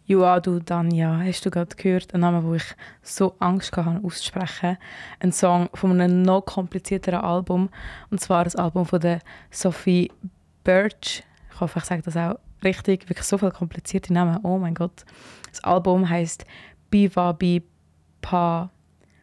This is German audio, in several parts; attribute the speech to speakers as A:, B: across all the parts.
A: Yuadu Danya, hast du gerade gehört? Ein Name, wo ich so Angst hatte auszusprechen. Ein Song von einem noch komplizierteren Album. Und zwar das Album von der Sophie Birch. Ich hoffe, ich sage das auch richtig. Wirklich so viele komplizierte Namen. Oh mein Gott. Das Album heisst Biva Bipa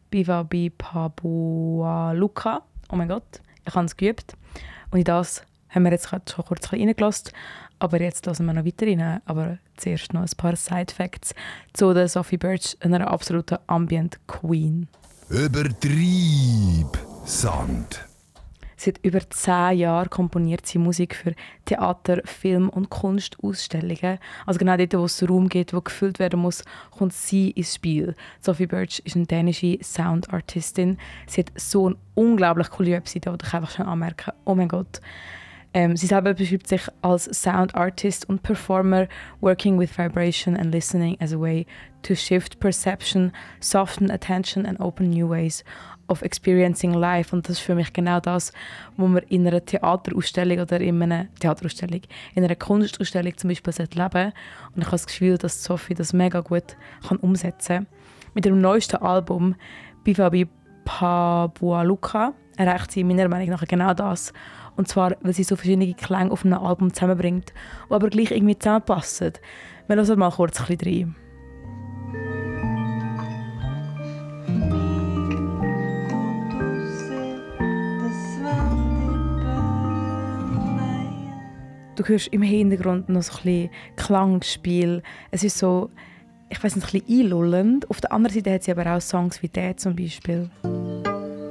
A: Bua Luka. Oh mein Gott, ich habe es geübt. Und in das haben wir jetzt gerade schon kurz reingelassen. Aber jetzt hören wir noch weiter rein. Aber zuerst noch ein paar Side-Facts zu der Sophie Birch, einer absoluten Ambient Queen.
B: Übertrieb Sand.
A: Seit über 10 Jahren komponiert sie Musik für Theater, Film und Kunstausstellungen. Also genau dort, wo es einen Raum gibt, der gefüllt werden muss, kommt sie ins Spiel. Sophie Birch ist eine dänische Soundartistin. Sie hat so eine unglaublich coole Webseite, die ich einfach schon anmerken. Oh mein Gott. Sie selber beschreibt sich als Sound Artist und Performer, working with vibration and listening as a way to shift perception, soften attention and open new ways of experiencing life. Und das ist für mich genau das, was man in einer Theaterausstellung oder in einer Kunstausstellung zum Beispiel leben sollte. Und ich habe das Gefühl, dass Sophie das mega gut umsetzen kann. Mit ihrem neuesten Album «Biva Bipa Bua Luka» erreicht sie meiner Meinung nach genau das. Und zwar, weil sie so verschiedene Klänge auf einem Album zusammenbringt, die aber gleich irgendwie zusammenpassen. Wir hören mal kurz ein bisschen rein. Du hörst im Hintergrund noch so ein bisschen Klangspiel. Es ist so, ich weiss nicht, ein bisschen einlullend. Auf der anderen Seite hat sie aber auch Songs wie der zum Beispiel.